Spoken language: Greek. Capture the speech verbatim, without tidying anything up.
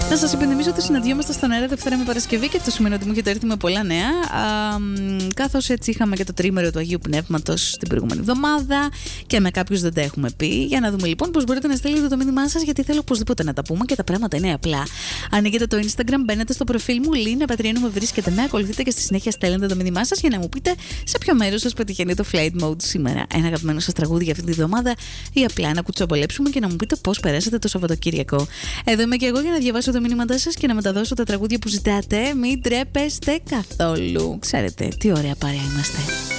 Να σας υπενθυμίσω ότι συναντιόμαστε στον αέρα Δευτέρα με Παρασκευή και αυτό σημαίνει ότι μου έχετε έρθει με πολλά νέα. Καθώς έτσι είχαμε και το τρίμερο του Αγίου Πνεύματος την προηγούμενη εβδομάδα και με κάποιους δεν τα έχουμε πει. Για να δούμε λοιπόν πώς μπορείτε να στείλετε το μήνυμά σας, γιατί θέλω οπωσδήποτε να τα πούμε και τα πράγματα είναι απλά. Ανοίγετε το Instagram, μπαίνετε στο προφίλ μου, Λίνα Πατριανού, με βρίσκετε, με ακολουθείτε και στη συνέχεια στέλνετε το μήνυμά σας για να μου πείτε σε ποιο μέρος σας πετυχαίνει το flight mode σήμερα. Ένα αγαπημένο σας τραγούδι για αυτή τη εβδομάδα ή απλά να κουτσομπολέψουμε και να μου πείτε πώς περάσατε το Σαββατοκύριακο. Εδώ είμαι και εγώ για να διαβάσω τα μηνύματά σας και να μεταδώσω τα τραγούδια που ζητάτε. Μην τρέπεστε καθόλου. Ξέρετε τι ωραία παρέα είμαστε.